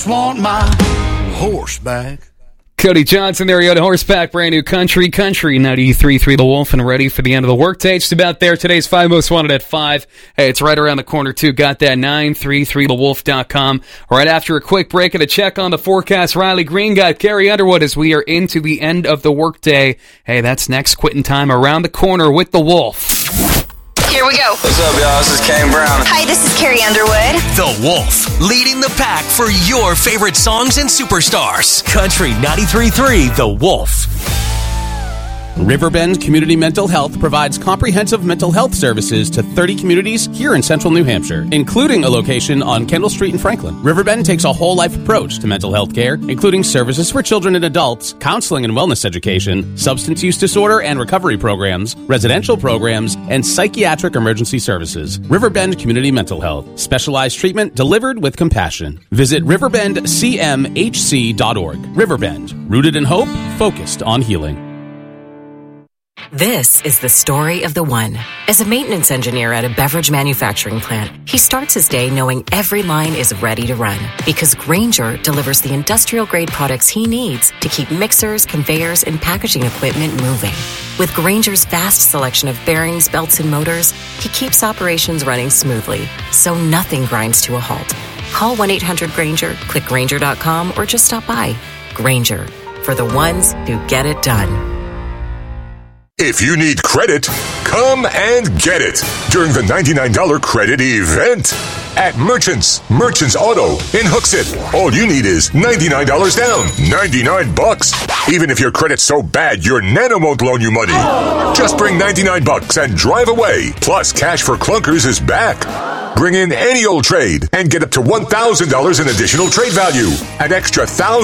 Want my horse back. Cody Johnson there, you got a horseback, brand new country 93.3 The Wolf, and ready for the end of the workday. Just about there. Today's 5 Most Wanted at 5. Hey, it's right around the corner, too. Got that, 933thewolf.com. Right after a quick break and a check on the forecast, Riley Green got Carrie Underwood as we are into the end of the workday. Hey, that's next quitting time around the corner with the Wolf. Here we go. What's up, y'all? This is Kane Brown. Hi, this is Carrie Underwood. The Wolf, leading the pack for your favorite songs and superstars. Country 93.3 The Wolf. Riverbend Community Mental Health provides comprehensive mental health services to 30 communities here in central New Hampshire, including a location on Kendall Street in Franklin. Riverbend takes a whole-life approach to mental health care, including services for children and adults, counseling and wellness education, substance use disorder and recovery programs, residential programs, and psychiatric emergency services. Riverbend Community Mental Health. Specialized treatment delivered with compassion. Visit riverbendcmhc.org. Riverbend. Rooted in hope, focused on healing. This is the story of the one. As a maintenance engineer at a beverage manufacturing plant, he starts his day knowing every line is ready to run because Grainger delivers the industrial-grade products he needs to keep mixers, conveyors, and packaging equipment moving. With Grainger's vast selection of bearings, belts, and motors, he keeps operations running smoothly, so nothing grinds to a halt. Call 1-800-GRAINGER, click Grainger.com, or just stop by. Grainger, for the ones who get it done. If you need credit, come and get it during the $99 credit event at Merchants Auto in Hooksett. All you need is $99 down, $99. Even if your credit's so bad, your nana won't loan you money. Just bring $99 and drive away. Plus, cash for clunkers is back. Bring in any old trade and get up to $1,000 in additional trade value. An extra $1,000